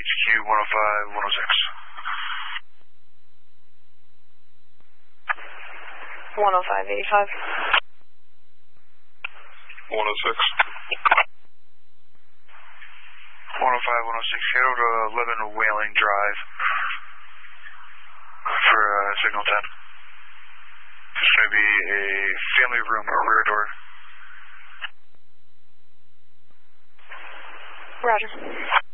HQ 105, 106. 105, 85. 106. 105, 106, head over to 11 Whaling Drive for signal 10. There's going to be a family room or rear door. Roger.